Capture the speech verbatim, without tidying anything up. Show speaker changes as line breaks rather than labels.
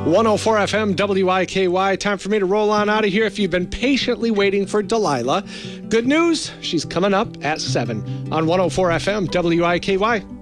one oh four F M W I K Y. Time for me to roll on out of here. If you've been patiently waiting for Delilah, good news, she's coming up at seven on one oh four F M W I K Y.